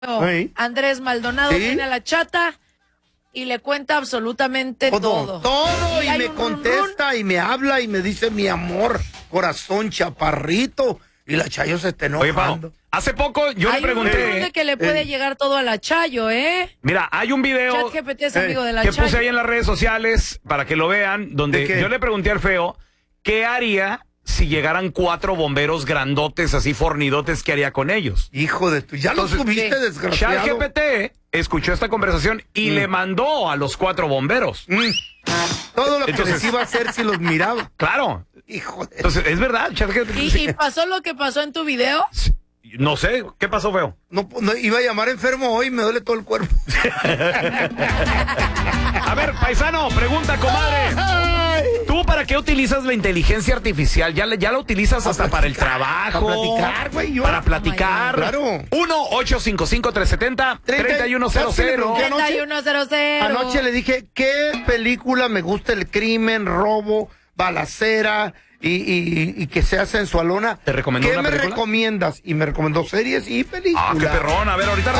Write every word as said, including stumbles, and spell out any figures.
Sí. Andrés Maldonado Sí. tiene a la chata y le cuenta absolutamente Todo, todo. todo, y, hay me un contesta run, run. y me habla y me dice mi amor, corazón, chaparrito, y la Chayo se está Oye, Pau, enojando. hace poco yo Hay le un run, run pregunté. de que le puede eh. llegar todo a la Chayo, ¿eh? Mira, hay un video ChatGPT es eh, amigo de la que Chayo. puse ahí en las redes sociales para que lo vean, ¿De donde qué? yo le pregunté al feo qué haría si llegaran cuatro bomberos grandotes, así fornidotes, ¿qué haría con ellos? Hijo de tu, ya Entonces, lo subiste, sí. desgraciado. ChatGPT escuchó esta conversación y Mm. le mandó a los cuatro bomberos. Mm. Todo lo que Entonces- les iba a hacer si los miraba. Claro. Hijo de... Entonces, es verdad, ChatGPT. ¿Y, sí. y pasó lo que pasó en tu video? No sé, ¿qué pasó, feo? No, no, iba a llamar enfermo hoy, me duele todo el cuerpo. A ver, paisano, pregunta, comadre. ¿Tú para qué utilizas la inteligencia artificial? ¿Ya, la- ya la utilizas hasta para el trabajo? Para platicar, güey, yo. Para platicar. Claro. uno ocho cinco cinco, tres siete cero, tres uno cero cero. ¿Qué anoche? treinta y uno cero cero. Anoche le dije, ¿qué película me gusta? El crimen, robo, balacera y, y, y que sea sensualona. ¿Te recomendó ¿Qué una me película? recomiendas? Y me recomendó series y películas. Ah, qué perrón. A ver, ahorita